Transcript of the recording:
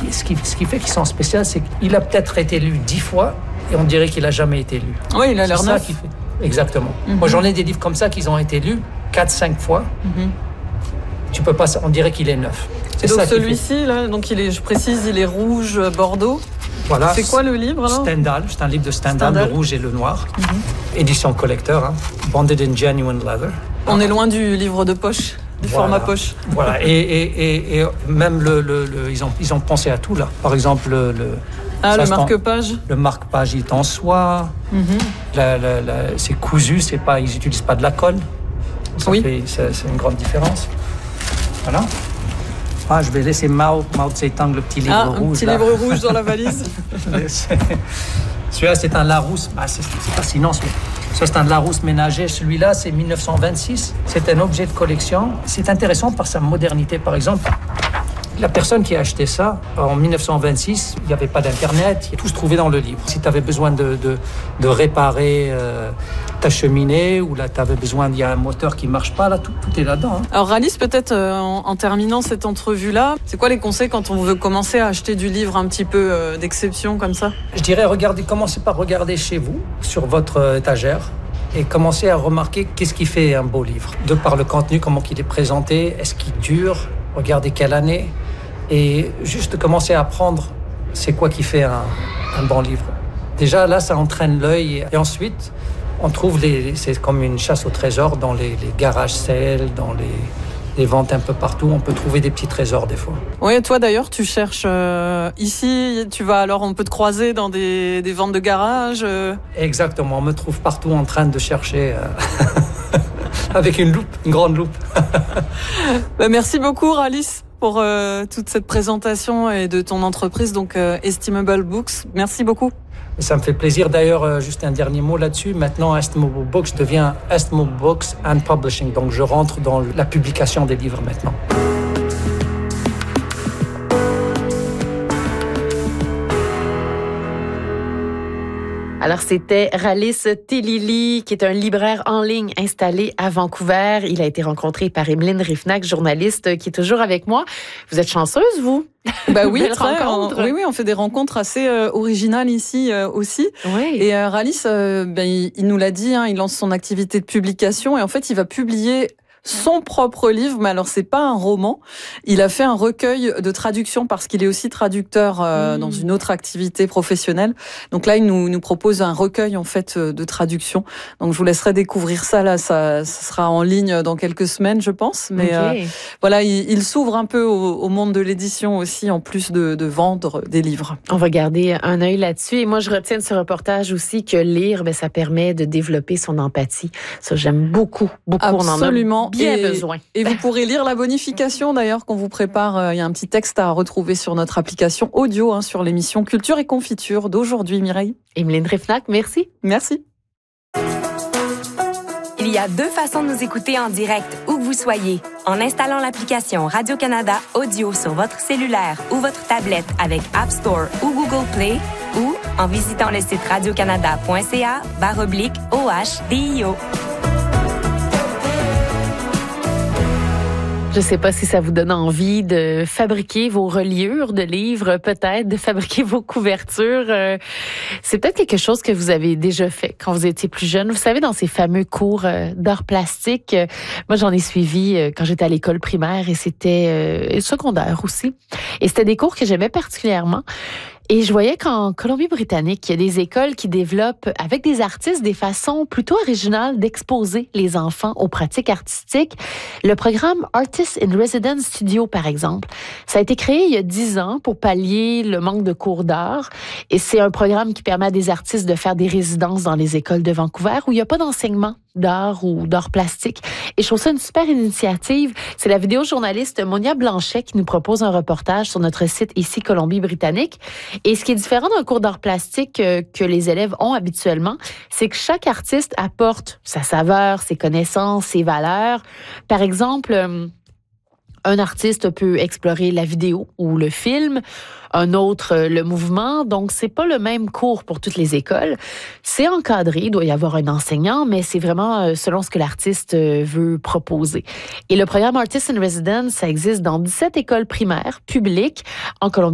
qui fait qu'ils sont spéciaux, c'est qu'il a peut-être été lu 10 fois et on dirait qu'il n'a jamais été lu. Oui, il a l'air neuf. Exactement. Moi, j'en ai des livres comme ça qui ont été lus 4-5 fois. Tu peux pas, on dirait qu'il est neuf. C'est donc celui-ci, là, donc je précise, il est rouge bordeaux. Voilà. C'est quoi le livre là? Stendhal, c'est un livre de Stendhal, le rouge et le noir. Édition collector, hein. Bonded in genuine leather. On est loin du livre de poche, du format poche. Voilà, et même ils ont pensé à tout là. Par exemple, le marque-page. Le marque-page, il est en soie. C'est cousu, ils n'utilisent pas de la colle. C'est une grande différence. Voilà. Je vais laisser Mao Tse-tung, le petit livre rouge. Un petit livre rouge dans la valise. Celui-là, c'est un Larousse. C'est fascinant, celui-là. Ça, c'est un Larousse ménager. Celui-là, c'est 1926. C'est un objet de collection. C'est intéressant par sa modernité, par exemple. La personne qui a acheté ça, en 1926, il n'y avait pas d'Internet, tout se trouvait dans le livre. Si tu avais besoin de réparer ta cheminée, ou là tu avais besoin, il y a un moteur qui ne marche pas, là tout est là-dedans. Hein. Alors Ralice, peut-être en terminant cette entrevue-là, c'est quoi les conseils quand on veut commencer à acheter du livre un petit peu d'exception comme ça? Je dirais, commencez par regarder chez vous, sur votre étagère, et commencez à remarquer qu'est-ce qui fait un beau livre. De par le contenu, comment il est présenté, est-ce qu'il dure, regardez quelle année. Et juste commencer à apprendre c'est quoi qui fait un bon livre. Déjà, là, ça entraîne l'œil. Et ensuite, on trouve c'est comme une chasse au trésor dans les garages sales, dans les ventes un peu partout. On peut trouver des petits trésors des fois. Oui, toi d'ailleurs, tu cherches ici. On peut te croiser dans des ventes de garage. Exactement, on me trouve partout en train de chercher... avec une loupe, une grande loupe. Merci beaucoup, Ralice, pour toute cette présentation et de ton entreprise, donc Estimable Books. Merci beaucoup. Ça me fait plaisir. D'ailleurs, juste un dernier mot là-dessus. Maintenant, Estimable Books devient Estimable Books and Publishing. Donc, je rentre dans la publication des livres maintenant. Alors, c'était Ralice Tellili, qui est un libraire en ligne installé à Vancouver. Il a été rencontré par Emeline Rifnac, journaliste, qui est toujours avec moi. Vous êtes chanceuse, vous? Oui, on fait des rencontres assez originales ici aussi. Oui. Et Ralice, il nous l'a dit, il lance son activité de publication et en fait, il va publier son propre livre, mais alors c'est pas un roman. Il a fait un recueil de traduction parce qu'il est aussi traducteur dans une autre activité professionnelle. Donc là, il nous propose un recueil en fait de traduction. Donc je vous laisserai découvrir ça là. Ça sera en ligne dans quelques semaines, je pense. Mais voilà, il s'ouvre un peu au monde de l'édition aussi, en plus de vendre des livres. On va garder un œil là-dessus. Et moi, je retiens de ce reportage aussi que lire, ça permet de développer son empathie. Ça, j'aime beaucoup. Absolument. On en a besoin. Et vous pourrez lire la bonification d'ailleurs qu'on vous prépare. Il y a un petit texte à retrouver sur notre application audio sur l'émission Culture et Confiture d'aujourd'hui, Mireille. Emeline Rifnac, merci. Merci. Il y a 2 façons de nous écouter en direct, où que vous soyez. En installant l'application Radio-Canada Audio sur votre cellulaire ou votre tablette avec App Store ou Google Play, ou en visitant le site radiocanada.ca/OHDIO. Je ne sais pas si ça vous donne envie de fabriquer vos reliures de livres, peut-être, de fabriquer vos couvertures. C'est peut-être quelque chose que vous avez déjà fait quand vous étiez plus jeune. Vous savez, dans ces fameux cours d'art plastique, moi j'en ai suivi quand j'étais à l'école primaire et c'était secondaire aussi. Et c'était des cours que j'aimais particulièrement. Et je voyais qu'en Colombie-Britannique, il y a des écoles qui développent avec des artistes des façons plutôt originales d'exposer les enfants aux pratiques artistiques. Le programme Artists in Residence Studio, par exemple, ça a été créé il y a 10 ans pour pallier le manque de cours d'art. Et c'est un programme qui permet à des artistes de faire des résidences dans les écoles de Vancouver où il n'y a pas d'enseignement d'art ou d'art plastique. Et je trouve ça une super initiative. C'est la vidéojournaliste Monia Blanchet qui nous propose un reportage sur notre site ici, Colombie-Britannique. Et ce qui est différent d'un cours d'art plastique que les élèves ont habituellement, c'est que chaque artiste apporte sa saveur, ses connaissances, ses valeurs. Par exemple, un artiste peut explorer la vidéo ou le film, un autre le mouvement. Donc, c'est pas le même cours pour toutes les écoles. C'est encadré, il doit y avoir un enseignant, mais c'est vraiment selon ce que l'artiste veut proposer. Et le programme Artists in Residence, ça existe dans 17 écoles primaires publiques en Colombie.